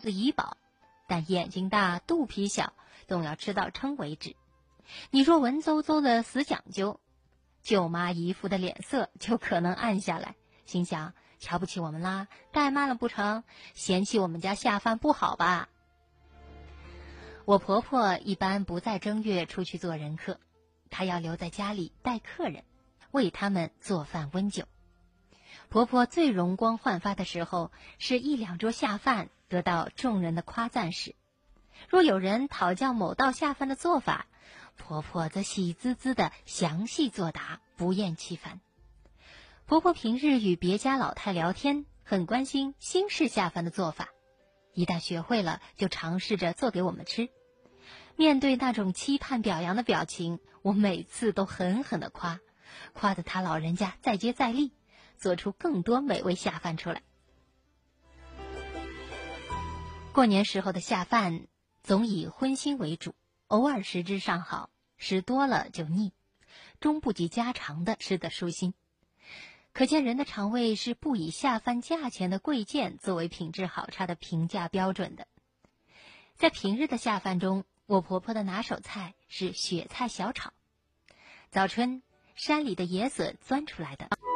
子已饱，但眼睛大肚皮小，总要吃到撑为止。你若文绉绉的死讲究，舅妈姨父的脸色就可能暗下来，心想瞧不起我们啦，怠慢了不成，嫌弃我们家下饭不好吧。我婆婆一般不在正月出去做人客，她要留在家里带客人，为他们做饭温酒。婆婆最容光焕发的时候，是一两桌下饭得到众人的夸赞时。若有人讨教某道下饭的做法，婆婆则喜滋滋地详细作答，不厌其烦。婆婆平日与别家老太聊天，很关心新式下饭的做法，一旦学会了，就尝试着做给我们吃。面对那种期盼表扬的表情，我每次都狠狠地夸得她老人家再接再厉，做出更多美味下饭出来。过年时候的下饭总以荤腥为主，偶尔食之尚好，食多了就腻，终不及家常的吃得舒心。可见人的肠胃是不以下饭价钱的贵贱作为品质好差的评价标准的。在平日的下饭中，我婆婆的拿手菜是雪菜小炒。早春山里的野笋钻出来的